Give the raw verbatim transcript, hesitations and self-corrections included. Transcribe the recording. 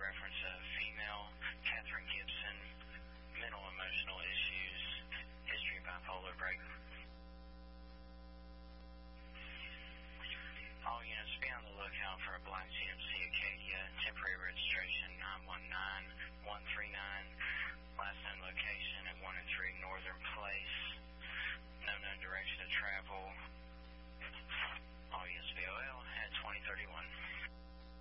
reference of female, Catherine Gibson, mental emotional issues, history of bipolar break. All units be on the lookout for a black G M C Acadia, temporary registration nine one nine one three nine, last known location at